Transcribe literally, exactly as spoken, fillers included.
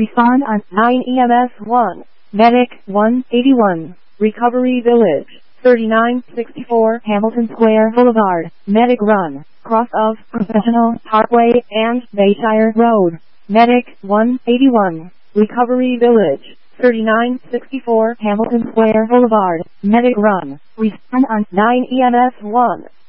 Respond on nine E M S one. Medic one eighty-one. Recovery Village. thirty-nine sixty-four Hamilton Square Boulevard. Medic Run. Cross of Professional Parkway and Bayshire Road. Medic one eighty-one. Recovery Village. thirty-nine sixty-four Hamilton Square Boulevard. Medic Run. Respond on nine E M S one.